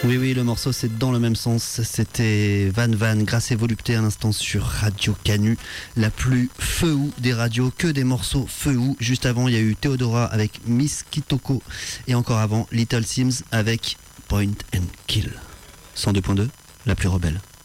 Oui, oui, le morceau c'est dans le même sens. C'était Van Van, Grâce et Volupté à l'instant sur Radio Canu, la plus feu des radios, que des morceaux feu. Juste avant, il y a eu Theodora avec Miss Kitoko et encore avant Little Sims avec Point and Kill. 102.2, la plus rebelle.